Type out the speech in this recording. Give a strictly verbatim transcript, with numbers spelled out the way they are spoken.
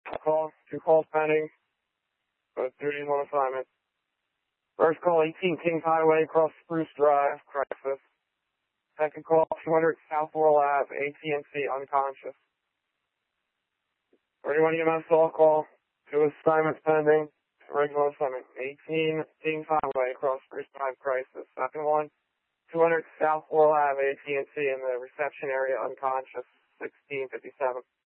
Call, two calls pending. Both duty and one assignment. First call, eighteen Kings Highway, across Spruce Drive, crisis. Second call, two hundred South Laurel Ave, A T and T, unconscious. thirty-one E M S all call, two assignments pending, regular assignment. eighteen Kings Highway, across Spruce Drive, crisis. Second one, two hundred South Laurel Ave, A T and T, in the reception area, unconscious, sixteen fifty-seven.